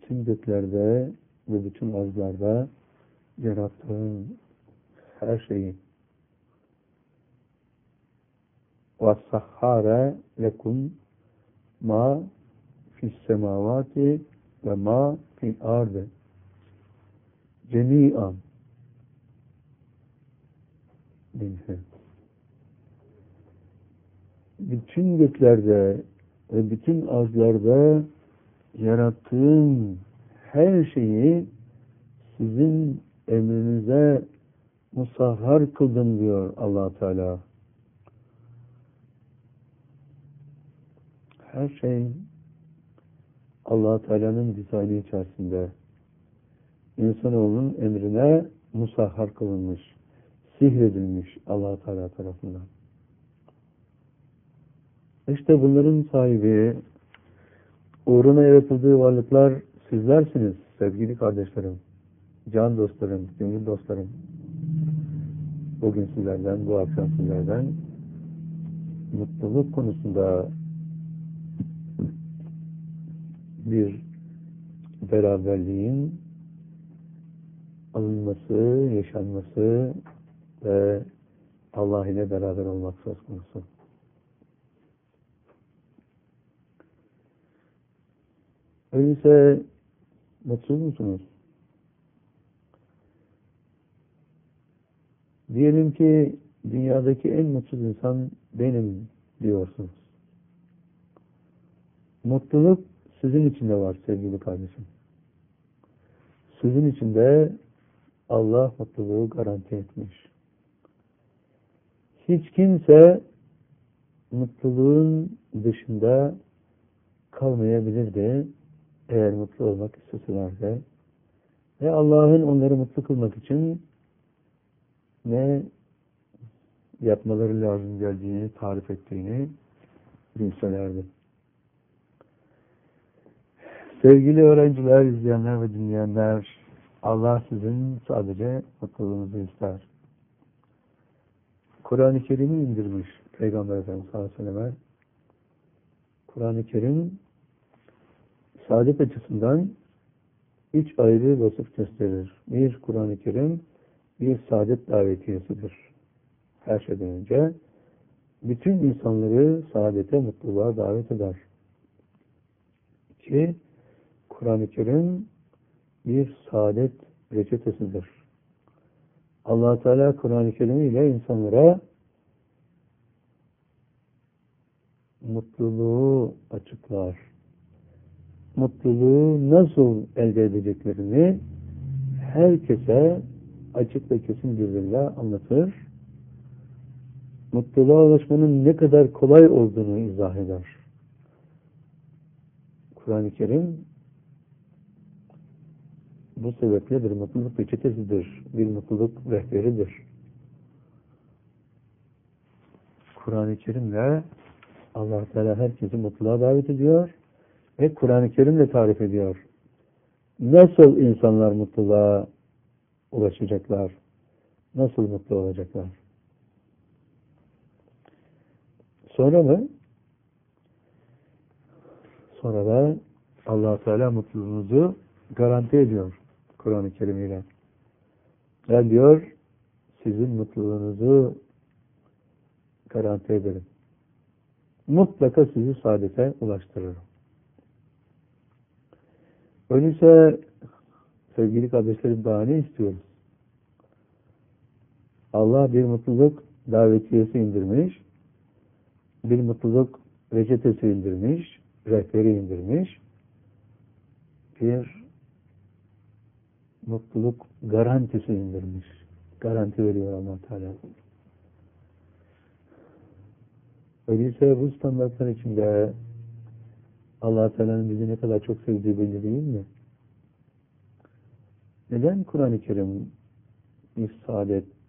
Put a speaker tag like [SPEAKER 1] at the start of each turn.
[SPEAKER 1] bütün göklerde ve bütün arzlarda yarattığın her şeyi وَالسَّحَّارَ لَكُمْ مَا فِي السَّمَاوَاتِ وَمَا فِي الْأَرْضِ جَمِيعًا minhu. Bütün göklerde ve bütün arzlarda yarattığım her şeyi sizin emrinize musahhar kıldım diyor Allah Teala. Her şey Allah Teala'nın dizaynı içerisinde insanoğlunun emrine musahhar kılınmış, sihredilmiş Allah Teala tarafından. İşte bunların sahibi, uğruna yaratıldığı varlıklar sizlersiniz sevgili kardeşlerim, can dostlarım, gönül dostlarım. Bugün sizlerden, bu akşam sizlerden mutluluk konusunda bir beraberliğin alınması, yaşanması ve Allah ile beraber olmak söz konusu. Öyleyse mutsuz musunuz? Diyelim ki dünyadaki en mutsuz insan benim diyorsunuz. Mutluluk sizin içinde var sevgili kardeşim. Sizin içinde Allah mutluluğu garanti etmiş. Hiç kimse mutluluğun dışında kalmayabilirdi eğer mutlu olmak isteselerdi. Ve Allah'ın onları mutlu kılmak için ne yapmaları lazım geldiğini tarif ettiğini bilselerdi. Sevgili öğrenciler, izleyenler ve dinleyenler, Allah sizin sadece mutluluğunuzu ister. Kur'an-ı Kerim'i indirmiş Peygamber Efendimiz sallallahu aleyhi ve sellem. Kur'an-ı Kerim saadet açısından üç ayrı vasıf gösterir. Bir, Kur'an-ı Kerim bir saadet davetiyesidir. Her şeyden önce bütün insanları saadete, mutluluğa davet eder. İki, Kur'an-ı Kerim bir saadet reçetesidir. Allah Teala Kur'an-ı Kerim ile insanlara mutluluğu açıklar. Mutluluğu nasıl elde edeceklerini herkese açık ve kesin bir dille anlatır. Mutluluğa ulaşmanın ne kadar kolay olduğunu izah eder. Kur'an-ı Kerim bu sebeple bir mutluluk reçetesidir, bir mutluluk rehberidir. Kur'an-ı Kerim'le Allah Teala herkesi mutluluğa davet ediyor ve Kur'an-ı Kerim'le tarif ediyor. Nasıl insanlar mutluluğa ulaşacaklar? Nasıl mutlu olacaklar? Sonra mı? Sonra da Allah Teala mutluluğunuzu garanti ediyor Kur'an-ı Kerim ile. Ben diyor sizin mutluluğunuzu garanti ederim. Mutlaka sizi saadete ulaştırırım. Öyleyse sevgili kardeşlerim daha ne istiyoruz? Allah bir mutluluk davetiyesi indirmiş, bir mutluluk reçetesi indirmiş, rehberi indirmiş, bir mutluluk garantisi indirmiş. Garanti veriyor Allah Teala. Öyleyse bu standartlar içinde Allah Teala'nın bizi ne kadar çok sevdiği belli değil mi? Neden Kur'an-ı Kerim bir saadet